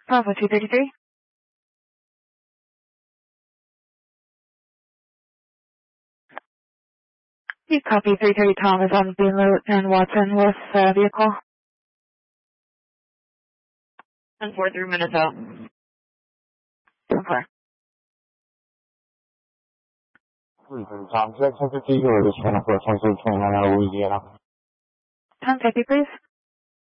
Bravo 233. You copy 330 Tom is on Beanlute and Watson with vehicle. And 4 minutes out. So far. 330 Tom, check 1050, or just trying to put 2629 out of Louisiana. 1050, please.